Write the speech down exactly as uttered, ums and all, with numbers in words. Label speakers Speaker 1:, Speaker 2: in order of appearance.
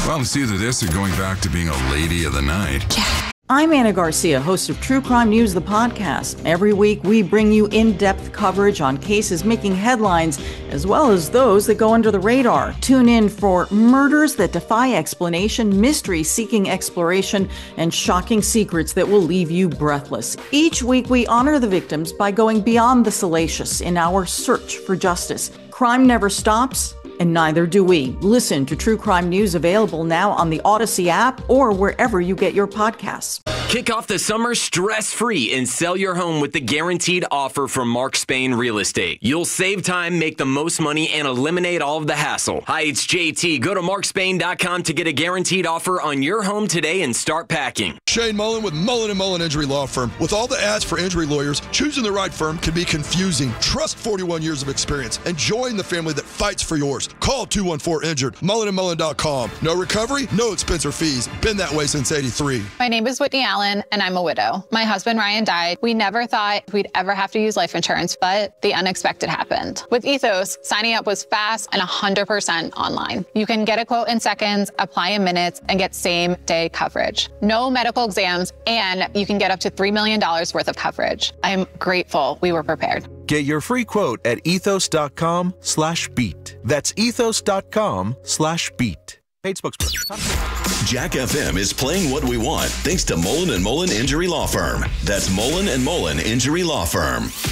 Speaker 1: Well, it's either this or going back to being a lady of the night.
Speaker 2: I'm Anna Garcia, host of True Crime News, the podcast. Every week, we bring you in-depth coverage on cases making headlines, as well as those that go under the radar. Tune in for murders that defy explanation, mystery seeking exploration, and shocking secrets that will leave you breathless. Each week, we honor the victims by going beyond the salacious in our search for justice. Crime never stops, and neither do we. Listen to True Crime News, available now on the Odyssey app or wherever you get your podcasts.
Speaker 3: Kick off the summer stress-free and sell your home with the guaranteed offer from Mark Spain Real Estate. You'll save time, make the most money, and eliminate all of the hassle. Hi, it's J T. Go to mark spain dot com to get a guaranteed offer on your home today and start packing.
Speaker 4: Shane Mullen with Mullen and Mullen Injury Law Firm. With all the ads for injury lawyers, choosing the right firm can be confusing. Trust forty-one years of experience and join the family that fights for yours. Call two one four injured, mullen and mullen dot com. No recovery, no expense or fees. Been that way since eighty-three.
Speaker 5: My name is Whitney Allen, and I'm a widow. My husband, Ryan, died. We never thought we'd ever have to use life insurance, but the unexpected happened. With Ethos, signing up was fast and one hundred percent online. You can get a quote in seconds, apply in minutes, and get same-day coverage. No medical exams, and you can get up to three million dollars worth of coverage. I'm grateful we were prepared.
Speaker 6: Get your free quote at ethos dot com slash beat. That's ethos dot com slash beat. Paid spokesperson.
Speaker 7: Jack F M is playing what we want thanks to Mullen and Mullen Injury Law Firm. That's Mullen and Mullen Injury Law Firm.